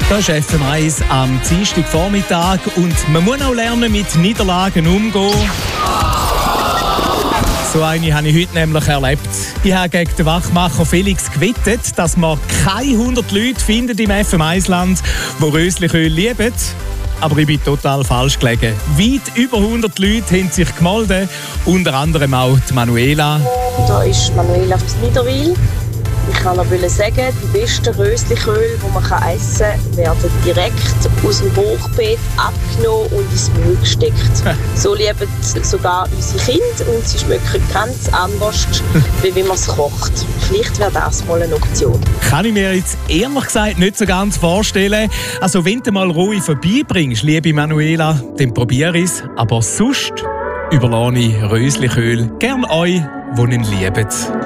Das ist FM 1 am Dienstagvormittag und man muss auch lernen, mit Niederlagen umzugehen. So eine habe ich heute nämlich erlebt. Ich habe gegen den Wachmacher Felix gewettet, dass man keine 100 Leute findet im FM 1-Land, die Röslichöl lieben. Aber ich bin total falsch gelegen. Weit über 100 Leute haben sich gemeldet, unter anderem auch die Manuela. Da ist Manuela aus Niederwil. Ich kann noch sagen, die besten Röslichöl, die man essen kann, werden direkt aus dem Hochbeet abgenommen und ins Müll gesteckt. So lieben sogar unsere Kinder und sie schmecken ganz anders, wie man es kocht. Vielleicht wäre das mal eine Option. Kann ich mir jetzt ehrlich gesagt nicht so ganz vorstellen. Also wenn du mal Ruhe vorbeibringst, liebe Manuela, dann probiere ich es. Aber sonst überlasse ich Röslichöl gern euch, die ihn lieben.